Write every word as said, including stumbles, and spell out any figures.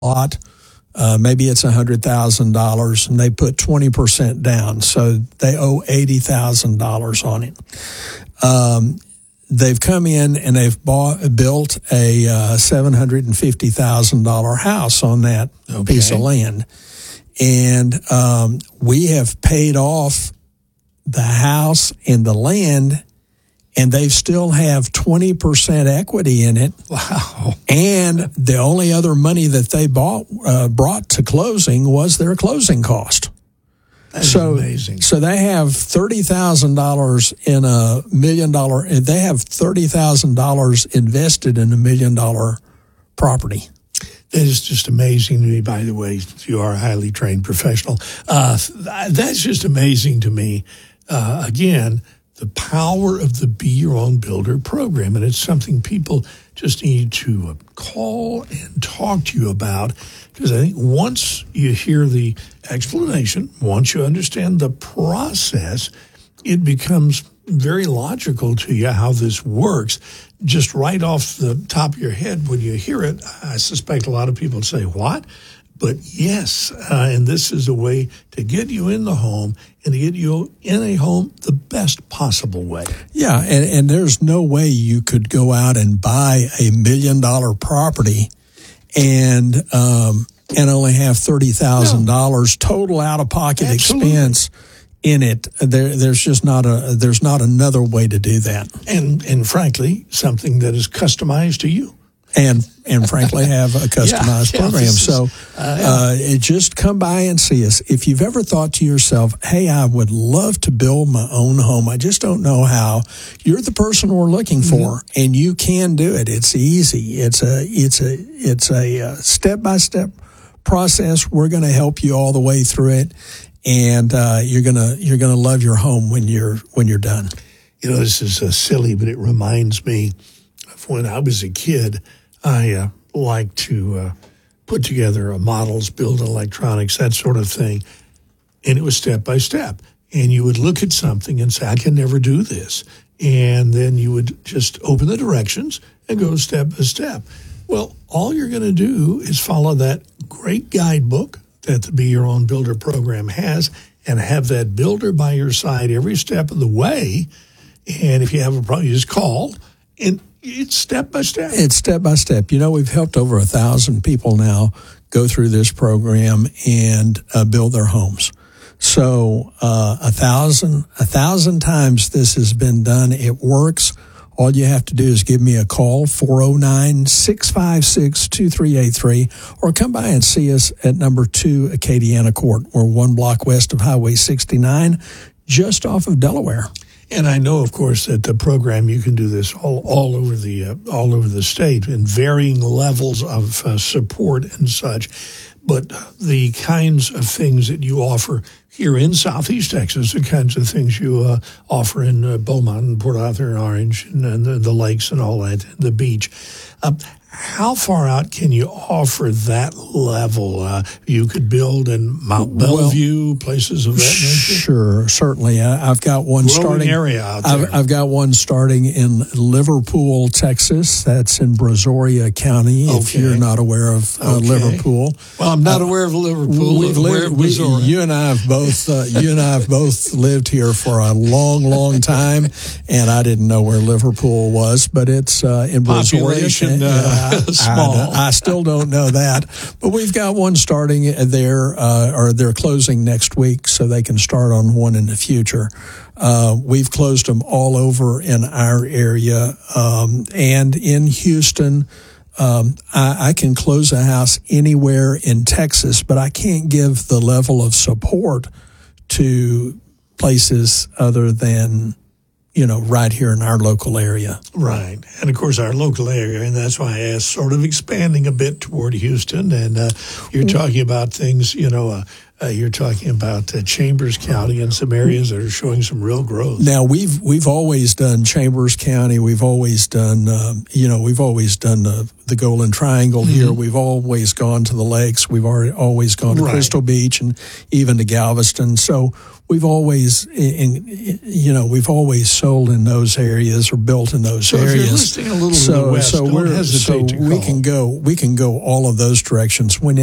lot. Uh, maybe it's one hundred thousand dollars, and they put twenty percent down, so they owe eighty thousand dollars on it. Um, they've come in and they've bought, built a uh, seven hundred fifty thousand dollars house on that okay. piece of land. And um, we have paid off the house and the land, and they still have twenty percent equity in it. Wow. And the only other money that they bought, uh, brought to closing was their closing cost. That's so, amazing. So they have thirty thousand dollars in a million dollar, they have thirty thousand dollars invested in a million dollar property. That is just amazing to me, by the way. You are a highly trained professional. Uh, that's just amazing to me. Uh, again, the power of the Be Your Own Builder program. And it's something people just need to call and talk to you about. Because I think once you hear the explanation, once you understand the process, it becomes very logical to you how this works. Just right off the top of your head when you hear it, I suspect a lot of people say, what? But yes, uh, and this is a way to get you in the home and to get you in a home the best possible way. Yeah, and, and there's no way you could go out and buy a million-dollar property and um, and only have thirty thousand dollars no. total out-of-pocket Absolutely. expense in it. There, there's just not a there's not another way to do that. And and frankly, something that is customized to you. And and frankly, have a customized yeah, program. Yeah, is, uh, so yeah. uh, it just come by and see us. If you've ever thought to yourself, hey, I would love to build my own home, I just don't know how, you're the person we're looking for, mm-hmm. and you can do it. It's easy. It's a it's a it's a step by step process. We're going to help you all the way through it, and uh, you're gonna you're gonna love your home when you're when you're done. You know, this is uh, silly, but it reminds me of when I was a kid. I uh, like to uh, put together uh, models, build electronics, that sort of thing. And it was step by step. And you would look at something and say, I can never do this. And then you would just open the directions and go step by step. Well, all you're going to do is follow that great guidebook that the Be Your Own Builder program has and have that builder by your side every step of the way. And if you have a problem, you just call and it's step by step. It's step by step. You know, we've helped over a thousand people now go through this program and uh, build their homes. So uh, a thousand, a thousand times this has been done. It works. All you have to do is give me a call, four oh nine, six five six, two three eight three, or come by and see us at number two Acadiana Court. We're one block west of Highway sixty-nine, just off of Delaware. And I know, of course, that the program, you can do this all, all over the uh, all over the state in varying levels of uh, support and such. But the kinds of things that you offer here in Southeast Texas, the kinds of things you uh, offer in uh, Beaumont and Port Arthur and Orange and, and the, the lakes and all that, the beach. Uh, How far out can you offer that level? Uh, you could build in Mount Bellevue, well, places of that nature? Sure, certainly. I, I've got one Growing starting area out there. I've, I've got one starting in Liverpool, Texas. That's in Brazoria County, okay. if you're not aware of uh, okay. Liverpool. Well, I'm not uh, aware of Liverpool. We've I'm lived, aware of we, Brazoria. You and I have both. Uh, you and I have both lived here for a long, long time, and I didn't know where Liverpool was, but it's uh, in Brazoria. Population uh, small. I, I still don't know that, but we've got one starting there, uh, or they're closing next week, so they can start on one in the future. Uh, we've closed them all over in our area, um, and in Houston. Um, I, I can close a house anywhere in Texas, but I can't give the level of support to places other than, you know, right here in our local area. Right. And, of course, our local area, and that's why I asked, sort of expanding a bit toward Houston. And uh, you're talking about things, you know, uh, Uh, you're talking about uh, Chambers County and some areas that are showing some real growth. Now we've we've always done Chambers County. We've always done um, you know we've always done the, the Golden Triangle mm-hmm. here. We've always gone to the lakes. We've already always gone to right. Crystal Beach and even to Galveston. So we've always in, in, you know we've always sold in those areas or built in those so areas. If you're listing a little so to the west, so don't we're hesitate so to call. we can go we can go all of those directions when.